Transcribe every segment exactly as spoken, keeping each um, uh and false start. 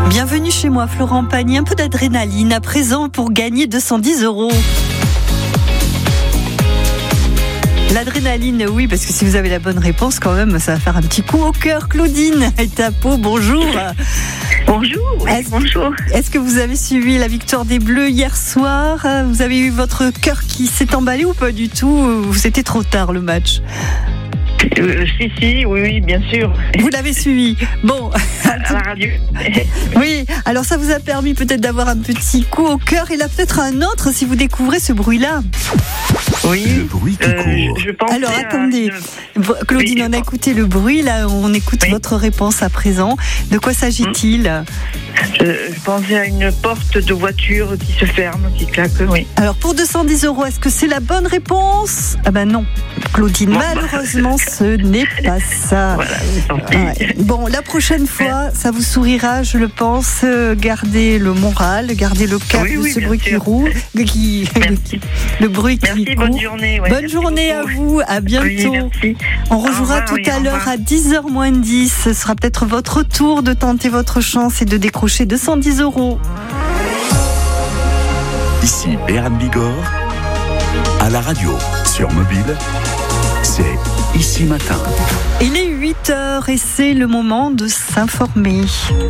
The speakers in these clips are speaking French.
Bienvenue chez moi, Florent Pagny. Un peu d'adrénaline à présent pour gagner deux cent dix euros. L'adrénaline, oui, parce que si vous avez la bonne réponse, quand même, ça va faire un petit coup au cœur. Claudine est à Pau, bonjour. Bonjour, oui, est-ce, bonjour. Est-ce que vous avez suivi la victoire des Bleus hier soir ? Vous avez eu votre cœur qui s'est emballé ou pas du tout ? C'était trop tard le match ? Euh, si, si, oui, oui, bien sûr. Vous l'avez suivi. Bon. À la radio. Oui, alors ça vous a permis peut-être d'avoir un petit coup au cœur et là peut-être un autre si vous découvrez ce bruit-là. Oui. Le bruit qui euh, court. je pensais Alors à attendez, une- Claudine, Oui, on a écouté le bruit, là on écoute Oui. votre réponse à présent. De quoi s'agit-il ? Je, je pensais à une porte de voiture qui se ferme, qui claque, oui. Alors pour deux cent dix euros, est-ce que c'est la bonne réponse ? Ah ben non, Claudine, Bon, malheureusement ce n'est pas ça. Voilà, tant pis. Ouais. Bon, la prochaine fois, ça vous sourira, je le pense. Euh, Gardez le moral, gardez le cap Oui, de oui, ce bien bruit qui sûr. roule, qui, Merci. le bruit qui Merci, court. bonne journée. Ouais, Bonne merci journée à beaucoup. vous, à Oui, bientôt. merci. On Au rejouera revoir, tout oui, à au l'heure revoir. à dix heures moins dix. Ce sera peut-être votre tour de tenter votre chance et de décrocher deux cent dix euros. Ici Béarn Bigorre, à la radio, sur mobile, c'est Ici Matin. Il est huit heures et c'est le moment de s'informer.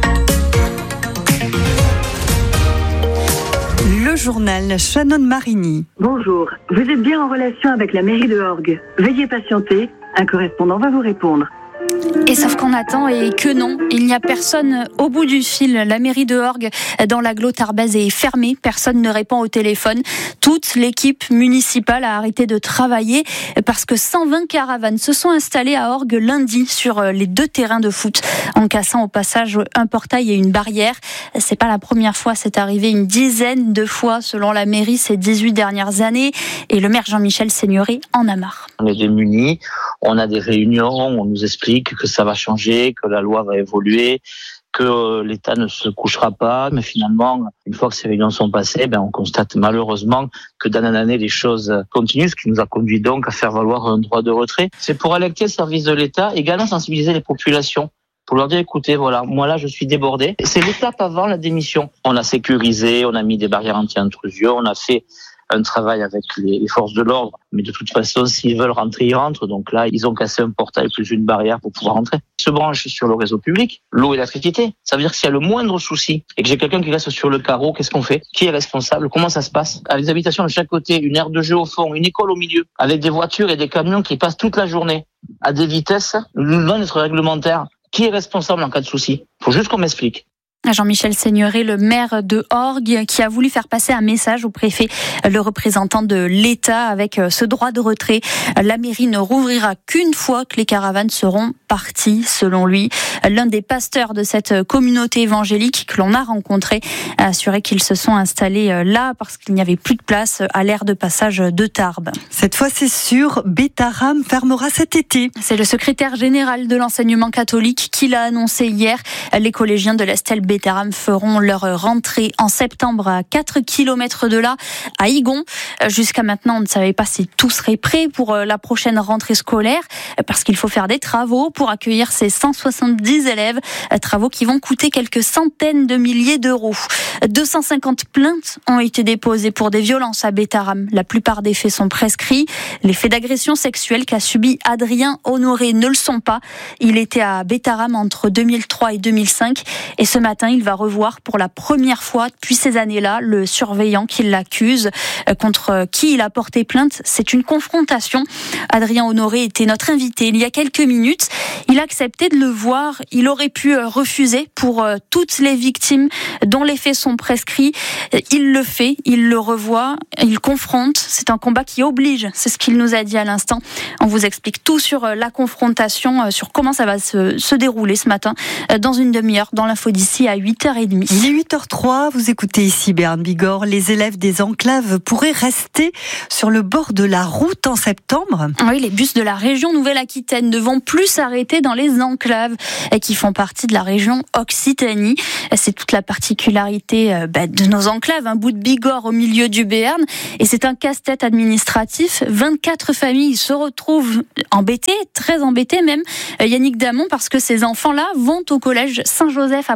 Le journal Shannon Marini. Bonjour, vous êtes bien en relation avec la mairie de Orgues. Veuillez patienter, un correspondant va vous répondre. Et sauf qu'on attend et que non, il n'y a personne au bout du fil. La mairie de Orgues dans l'agglo Tarbes est fermée, personne ne répond au téléphone. Toute l'équipe municipale a arrêté de travailler parce que cent vingt caravanes se sont installées à Orgues lundi sur les deux terrains de foot, en cassant au passage un portail et une barrière. C'est pas la première fois, c'est arrivé une dizaine de fois selon la mairie ces dix-huit dernières années, et le maire Jean-Michel Seigneuré en a marre. On est démunis, on a des réunions, on nous explique que ça va changer, que la loi va évoluer, que l'État ne se couchera pas. Mais finalement, une fois que ces réunions sont passées, ben on constate malheureusement que d'année en année, les choses continuent, ce qui nous a conduit donc à faire valoir un droit de retrait. C'est pour alerter le service de l'État, également sensibiliser les populations, pour leur dire, écoutez, voilà, moi là, je suis débordé. C'est l'étape avant la démission. On a sécurisé, on a mis des barrières anti-intrusion, on a fait un travail avec les forces de l'ordre. Mais de toute façon, s'ils veulent rentrer, ils rentrent. Donc là, ils ont cassé un portail plus une barrière pour pouvoir rentrer. Ils se branchent sur le réseau public, l'eau et l'électricité. Ça veut dire que s'il y a le moindre souci et que j'ai quelqu'un qui reste sur le carreau, qu'est-ce qu'on fait ? Qui est responsable ? Comment ça se passe ? Avec des habitations de chaque côté, une aire de jeu au fond, une école au milieu, avec des voitures et des camions qui passent toute la journée à des vitesses loin d'être réglementaires. Qui est responsable en cas de souci ? Faut juste qu'on m'explique. Jean-Michel Seigneuré, le maire de Orgues, qui a voulu faire passer un message au préfet, le représentant de l'État, avec ce droit de retrait. La mairie ne rouvrira qu'une fois que les caravanes seront parties, selon lui. L'un des pasteurs de cette communauté évangélique que l'on a rencontré a assuré qu'ils se sont installés là parce qu'il n'y avait plus de place à l'aire de passage de Tarbes. Cette fois, c'est sûr, Bétharram fermera cet été. C'est le secrétaire général de l'enseignement catholique qui l'a annoncé hier. Les collégiens de l'Estelle Bétharram feront leur rentrée en septembre à quatre kilomètres de là, à Igon. Jusqu'à maintenant, on ne savait pas si tout serait prêt pour la prochaine rentrée scolaire, parce qu'il faut faire des travaux pour accueillir ces cent soixante-dix élèves, travaux qui vont coûter quelques centaines de milliers d'euros. deux cent cinquante plaintes ont été déposées pour des violences à Bétharram. La plupart des faits sont prescrits. Les faits d'agression sexuelle qu'a subi Adrien Honoré ne le sont pas. Il était à Bétharram entre deux mille trois et deux mille cinq, et ce matin, il va revoir pour la première fois depuis ces années-là le surveillant qui l'accuse, contre qui il a porté plainte. C'est une confrontation. Adrien Honoré était notre invité il y a quelques minutes. Il a accepté de le voir. Il aurait pu refuser pour toutes les victimes dont les faits sont prescrits. Il le fait, il le revoit, il confronte. C'est un combat qui oblige, c'est ce qu'il nous a dit à l'instant. On vous explique tout sur la confrontation, sur comment ça va se, se dérouler ce matin, dans une demi-heure, dans l'info d'ici à huit heures trente. Il est huit heures zéro trois, vous écoutez ici Béarn Bigorre. Les élèves des enclaves pourraient rester sur le bord de la route en septembre. Oui, les bus de la région Nouvelle-Aquitaine ne vont plus s'arrêter dans les enclaves qui font partie de la région Occitanie. C'est toute la particularité de nos enclaves, un bout de Bigorre au milieu du Béarn. Et c'est un casse-tête administratif. vingt-quatre familles se retrouvent embêtées, très embêtées même, Yannick Damon, parce que ces enfants-là vont au collège Saint-Joseph à Pontac.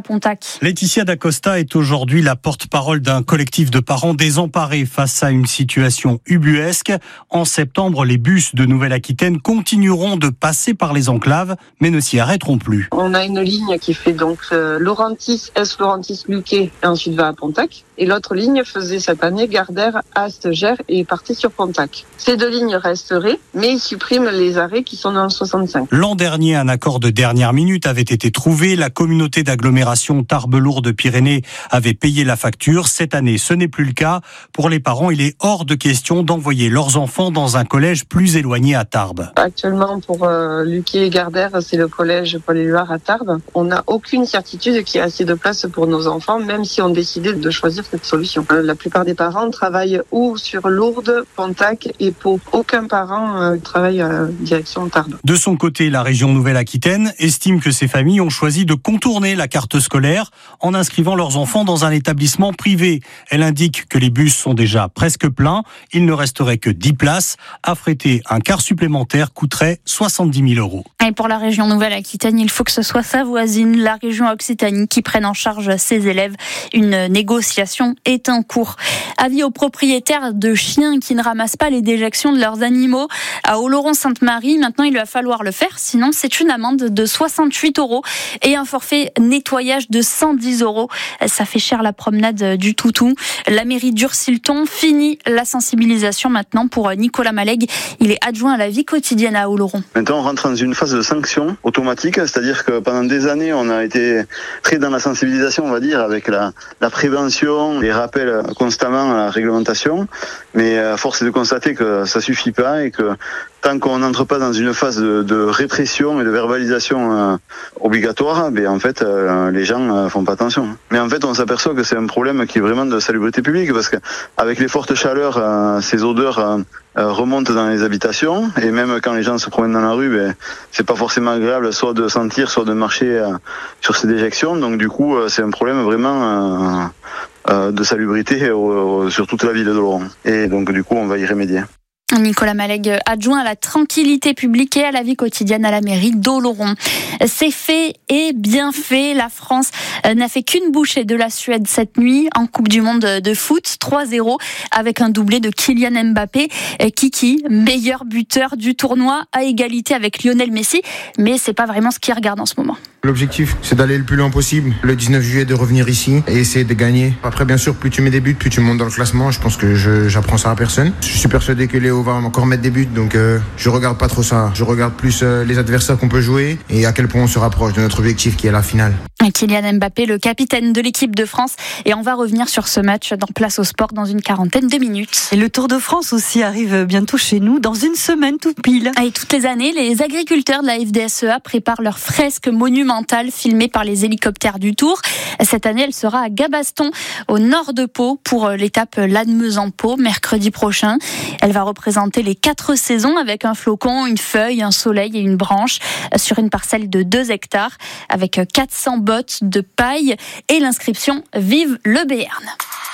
Jacques. Laetitia D'Acosta est aujourd'hui la porte-parole d'un collectif de parents désemparés face à une situation ubuesque. En septembre, les bus de Nouvelle-Aquitaine continueront de passer par les enclaves, mais ne s'y arrêteront plus. On a une ligne qui fait donc euh, Laurentis, Est-Laurentis, Luquet et ensuite va à Pontac. Et l'autre ligne faisait cette année Gardère, Ast-Gers et est partie sur Pontac. Ces deux lignes resteraient, mais ils suppriment les arrêts qui sont dans le soixante-cinq. L'an dernier, un accord de dernière minute avait été trouvé. La communauté d'agglomération Tarbes-Lourdes-Pyrénées avait payé la facture. Cette année, ce n'est plus le cas. Pour les parents, il est hors de question d'envoyer leurs enfants dans un collège plus éloigné à Tarbes. Actuellement, pour euh, Luquet et Gardère, c'est le collège Paul-Éluard à Tarbes. On n'a aucune certitude qu'il y ait assez de place pour nos enfants, même si on décidait de choisir cette solution. La plupart des parents travaillent ou sur Lourdes, Pontac et Pau. Aucun parent euh, travaille à direction Tarbes. De son côté, la région Nouvelle-Aquitaine estime que ces familles ont choisi de contourner la carte scolaire en inscrivant leurs enfants dans un établissement privé. Elle indique que les bus sont déjà presque pleins. Il ne resterait que dix places. Affréter un car supplémentaire coûterait soixante-dix mille euros. Et pour la région Nouvelle-Aquitaine, il faut que ce soit sa voisine, la région Occitanie, qui prenne en charge ses élèves. Une négociation est en cours. Avis aux propriétaires de chiens qui ne ramassent pas les déjections de leurs animaux. À Oloron-Sainte-Marie, maintenant il va falloir le faire, sinon c'est une amende de soixante-huit euros et un forfait nettoyage de cent dix euros. Ça fait cher la promenade du toutou. La mairie d'Ursilton finit la sensibilisation maintenant pour Nicolas Malègue. Il est adjoint à la vie quotidienne à Oloron. Maintenant on rentre dans une phase de sanction automatique, c'est-à-dire que pendant des années on a été très dans la sensibilisation, on va dire, avec la, la prévention, les rappels constamment à la réglementation, mais à force est de constater que ça suffit pas et que tant qu'on n'entre pas dans une phase de, de répression et de verbalisation euh, obligatoire, ben en fait euh, les gens euh, font pas attention. Mais en fait on s'aperçoit que c'est un problème qui est vraiment de salubrité publique, parce qu'avec les fortes chaleurs, euh, ces odeurs euh, euh, remontent dans les habitations, et même quand les gens se promènent dans la rue, ben c'est pas forcément agréable soit de sentir, soit de marcher euh, sur ces déjections. Donc du coup euh, c'est un problème vraiment euh, euh, de salubrité euh, sur toute la ville d'Oloron. Et donc du coup on va y remédier. Nicolas Malègue, adjoint à la tranquillité publique et à la vie quotidienne à la mairie d'Oloron. C'est fait et bien fait. La France n'a fait qu'une bouchée de la Suède cette nuit en Coupe du Monde de foot, trois zéro, avec un doublé de Kylian Mbappé. Kiki, meilleur buteur du tournoi, à égalité avec Lionel Messi. Mais c'est pas vraiment ce qu'il regarde en ce moment. L'objectif, c'est d'aller le plus loin possible. Le dix-neuf juillet, de revenir ici et essayer de gagner. Après, bien sûr, plus tu mets des buts, plus tu montes dans le classement. Je pense que je, j'apprends ça à personne. Je suis persuadé que Léo va encore mettre des buts, donc euh, je regarde pas trop ça. Je regarde plus euh, les adversaires qu'on peut jouer et à quel point on se rapproche de notre objectif qui est la finale. Kylian Mbappé, le capitaine de l'équipe de France. Et on va revenir sur ce match dans Place au Sport dans une quarantaine de minutes. Et le Tour de France aussi arrive bientôt chez nous, dans une semaine tout pile. Et toutes les années, les agriculteurs de la F D S E A préparent leur fresque monumentale filmée par les hélicoptères du Tour. Cette année, elle sera à Gabaston, au nord de Pau, pour l'étape Lannemezan-Pau, mercredi prochain. Elle va représenter les quatre saisons avec un flocon, une feuille, un soleil et une branche sur une parcelle de deux hectares avec quatre cents bottes de paille et l'inscription « Vive le Béarn ».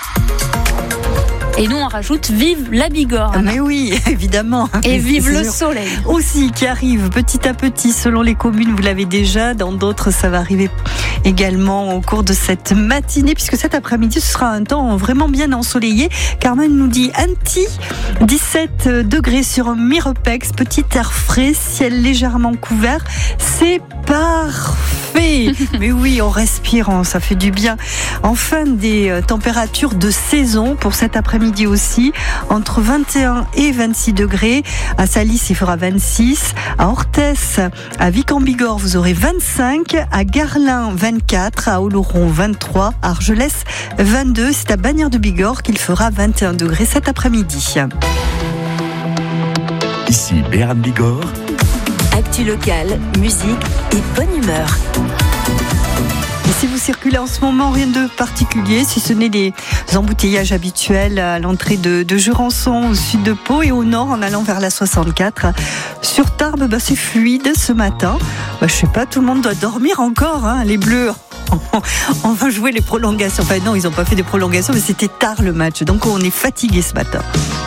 Et nous, on rajoute « Vive la Bigorre ». Mais oui, évidemment. Et vive le soleil. Aussi, qui arrive petit à petit, selon les communes, vous l'avez déjà. Dans d'autres, ça va arriver également au cours de cette matinée, puisque cet après-midi, ce sera un temps vraiment bien ensoleillé. Carmen nous dit Anti, dix-sept degrés sur Mirepex, petit air frais, ciel légèrement couvert. C'est parfait. Mais oui, on respire, ça fait du bien. Enfin, des températures de saison pour cet après-midi aussi, entre vingt et un et vingt-six degrés. À Salis, il fera vingt-six. À Orthès, à Vic-en-Bigorre, vous aurez vingt-cinq. À Garlin, vingt-quatre. À Oloron, vingt-trois. À Argelès, vingt-deux. C'est à Bagnères de Bigorre qu'il fera vingt et un degrés cet après-midi. Ici Béarn Bigorre. Actu locale, musique et bonne humeur. Et si vous circulez en ce moment, rien de particulier, si ce n'est des embouteillages habituels à l'entrée de, de Jurançon, au sud de Pau, et au nord en allant vers la soixante-quatre. Sur Tarbes, bah, c'est fluide ce matin. Bah, je sais pas, tout le monde doit dormir encore, hein, les Bleus. On va jouer les prolongations. Enfin non, ils n'ont pas fait des prolongations, mais c'était tard le match. Donc on est fatigué ce matin.